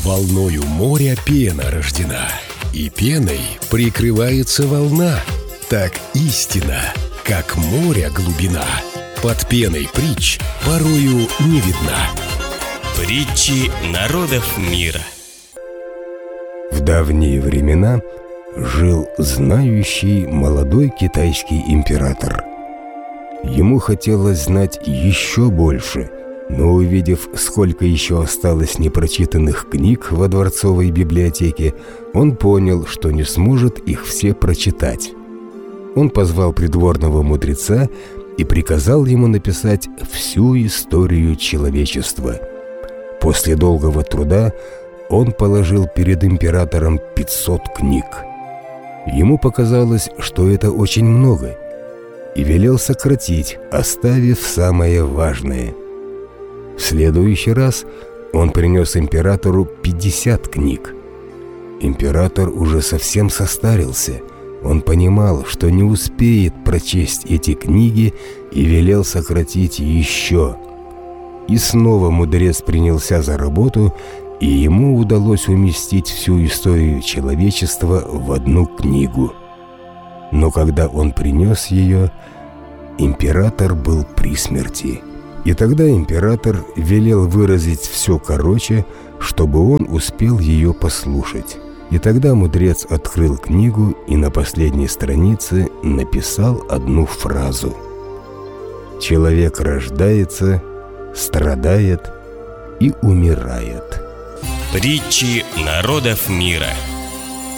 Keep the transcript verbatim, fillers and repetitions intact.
Волною моря пена рождена, и пеной прикрывается волна. Так истина, как море глубина, под пеной притч порою не видна. Притчи народов мира. В давние времена жил знающий молодой китайский император. Ему хотелось знать еще больше, но увидев, сколько еще осталось непрочитанных книг во дворцовой библиотеке, он понял, что не сможет их все прочитать. Он позвал придворного мудреца и приказал ему написать всю историю человечества. После долгого труда он положил перед императором пятьсот книг. Ему показалось, что это очень много, и велел сократить, оставив самое важное. В следующий раз он принес императору пятьдесят книг. Император уже совсем состарился. Он понимал, что не успеет прочесть эти книги, и велел сократить еще. И снова мудрец принялся за работу, и ему удалось уместить всю историю человечества в одну книгу. Но когда он принес ее, император был при смерти. И тогда император велел выразить все короче, чтобы он успел ее послушать. И тогда мудрец открыл книгу и на последней странице написал одну фразу: «Человек рождается, страдает и умирает». Притчи народов мира.